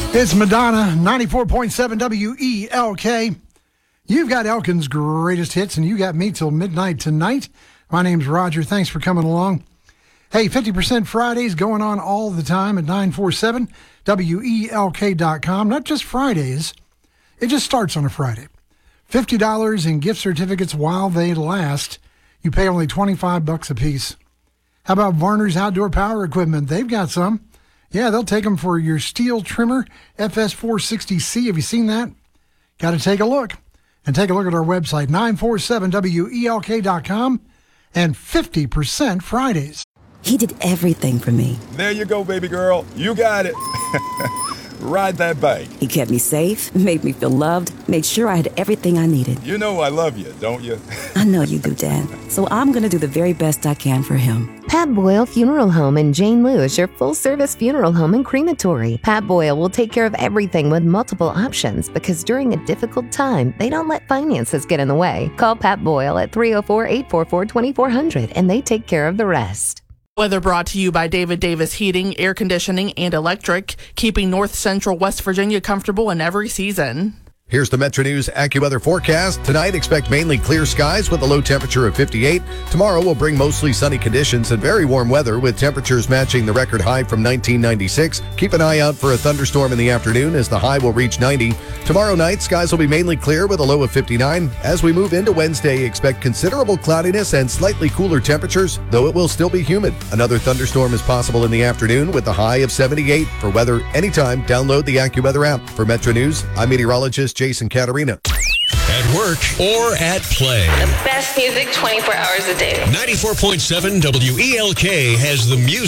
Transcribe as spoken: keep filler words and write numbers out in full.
It's Madonna, ninety-four point seven W E L K. You've got Elkin's greatest hits, and you got me till midnight tonight. My name's Roger. Thanks for coming along. Hey, fifty percent Fridays going on all the time at nine four seven W E L K dot com. Not just Fridays. It just starts on a Friday. fifty dollars in gift certificates while they last. You pay only twenty-five bucks a piece. How about Varner's Outdoor Power Equipment? They've got some. Yeah, they'll take them for your steel trimmer, F S four sixty C. Have you seen that? Got to take a look. And take a look at our website, nine four seven W E L K dot com, and fifty percent Fridays. He did everything for me. There you go, baby girl. You got it. Ride that bike. He kept me safe, made me feel loved, made sure I had everything I needed. You know I love you, don't you? I know you do, Dad. So I'm going to do the very best I can for him. Pat Boyle Funeral Home in Jane Lou is your full-service funeral home and crematory. Pat Boyle will take care of everything with multiple options because during a difficult time, they don't let finances get in the way. Call Pat Boyle at three oh four, eight four four, two four zero zero and they take care of the rest. Weather brought to you by David Davis Heating, Air Conditioning, and Electric, keeping North Central West Virginia comfortable in every season. Here's the Metro News AccuWeather forecast. Tonight, expect mainly clear skies with a low temperature of fifty-eight. Tomorrow will bring mostly sunny conditions and very warm weather with temperatures matching the record high from nineteen ninety-six. Keep an eye out for a thunderstorm in the afternoon as the high will reach ninety. Tomorrow night, skies will be mainly clear with a low of fifty-nine. As we move into Wednesday, expect considerable cloudiness and slightly cooler temperatures, though it will still be humid. Another thunderstorm is possible in the afternoon with a high of seventy-eight. For weather anytime, download the AccuWeather app. For Metro News, I'm meteorologist Jason Caterina. At work or at play. The best music twenty-four hours a day. ninety-four point seven W E L K has the music.